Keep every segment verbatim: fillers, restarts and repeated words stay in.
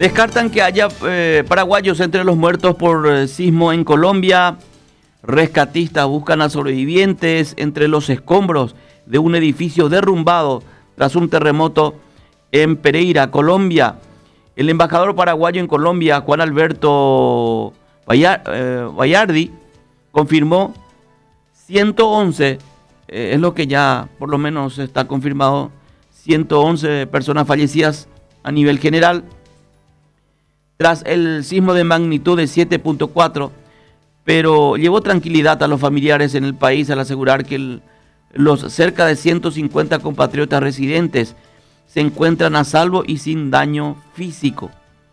Descartan que haya eh, paraguayos entre los muertos por eh, sismo en Colombia. Rescatistas buscan a sobrevivientes entre los escombros de un edificio derrumbado tras un terremoto en Pereira, Colombia. El embajador paraguayo en Colombia, Juan Alberto Bayardi, confirmó ciento once, eh, es lo que ya por lo menos está confirmado, ciento once personas fallecidas a nivel general tras el sismo de magnitud de siete punto cuatro, pero llevó tranquilidad a los familiares en el país al asegurar que el, los cerca de ciento cincuenta compatriotas residentes se encuentran a salvo y sin daño físico.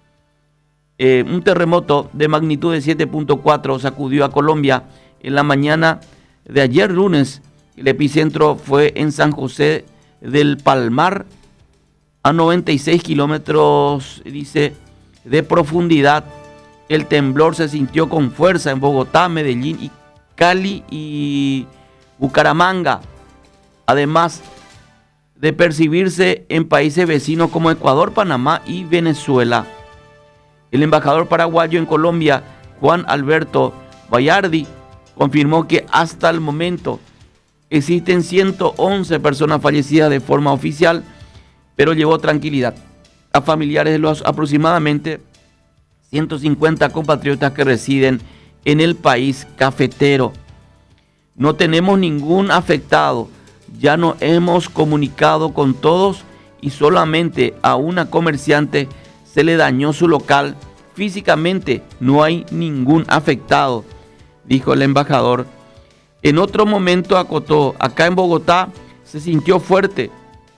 Eh, un terremoto de magnitud de siete punto cuatro sacudió a Colombia en la mañana de ayer lunes. El epicentro fue en San José del Palmar, a noventa y seis kilómetros, dice, de profundidad. El temblor se sintió con fuerza en Bogotá, Medellín y Cali y Bucaramanga, además de percibirse en países vecinos como Ecuador, Panamá y Venezuela. El embajador paraguayo en Colombia, Juan Alberto Bayardi, confirmó que hasta el momento existen ciento once personas fallecidas de forma oficial, pero llevó tranquilidad a familiares de los aproximadamente ciento cincuenta compatriotas que residen en el país cafetero. No tenemos ningún afectado, ya nos hemos comunicado con todos y solamente a una comerciante se le dañó su local. Físicamente no hay ningún afectado, dijo el embajador. En otro momento acotó, acá en Bogotá se sintió fuerte.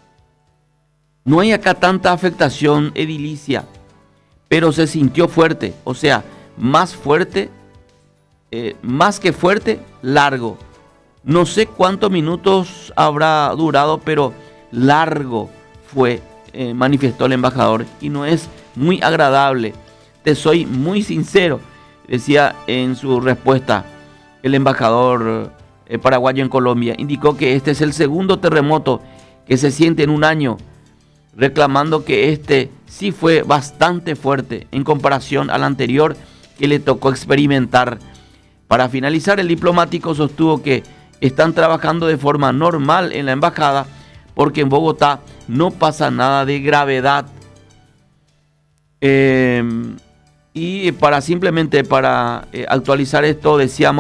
No hay acá tanta afectación edilicia, pero se sintió fuerte, o sea, más fuerte, eh, más que fuerte, largo. No sé cuántos minutos habrá durado, pero largo fue, eh, manifestó el embajador, y no es muy agradable. Te soy muy sincero, decía en su respuesta el embajador eh, paraguayo en Colombia. Indicó que este es el segundo terremoto que se siente en un año, reclamando que este sí fue bastante fuerte en comparación al anterior que le tocó experimentar. Para finalizar, el diplomático sostuvo que están trabajando de forma normal en la embajada porque en Bogotá no pasa nada de gravedad. Eh, y para simplemente para eh, actualizar esto, decíamos